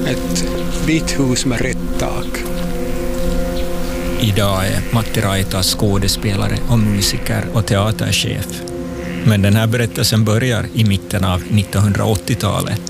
ett vitt hus med rätt tak. Idag är Matti Raitas skådespelare och musiker och teaterchef. Men den här berättelsen börjar i mitten av 1980-talet